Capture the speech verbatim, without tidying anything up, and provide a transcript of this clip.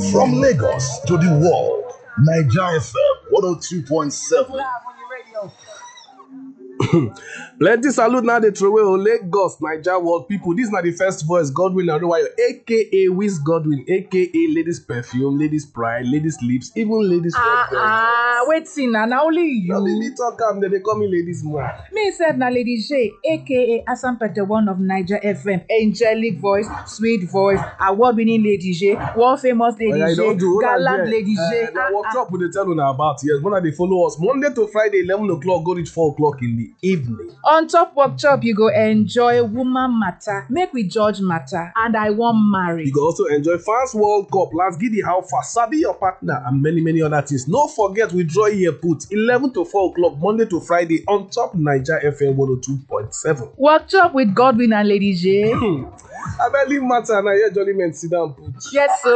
From Lagos to the world, Niger F M one oh two point seven. Plenty salute now they throw away on Lagos, Niger world people. This is not the first voice, Godwin Adebayo, aka Wiz Godwin, aka Ladies Perfume, Ladies Pride, Ladies Lips, even Ladies Ah, ah, wait, see, now, now only you. Now me talk am, then they call me Ladies more. Me said na Lady J, aka Asampete one of Niger F M, angelic voice, sweet voice, award-winning Lady J, world famous Lady Oh, yeah, you J, don't do gallant Lady J. Uh, now workshop with the tell una about yes. When they follow us Monday to Friday, eleven o'clock, go reach four o'clock in the evening. On top workshop, you go enjoy woman matter, make we judge matter, and I want marry. You go also enjoy Fans World Cup, Let's Giddy How Far, Sabi Your Partner, and many, many other things. Don't forget, we draw here put eleven to four o'clock, Monday to Friday, on top Niger F M one oh two point seven. Workshop with Godwin and Lady J. I barely matter, and I hear Jolly Men sit down put. Yes, sir.